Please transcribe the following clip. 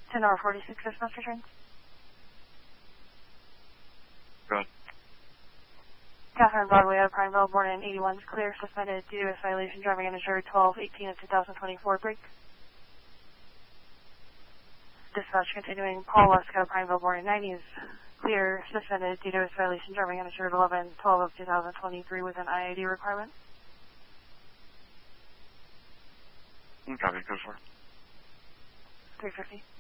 10-46 dispatcher train. Go ahead. Catherine Broadway out of Prineville, born in 81, clear, suspended due to violation, driving uninsured, 12/18 of 2024, break. Dispatch continuing, Paul Lusk out of Prineville, born in 90s, clear, suspended due to violation, driving uninsured, 11/12 of 2023 with an IID requirement. Copy, go for it. 350.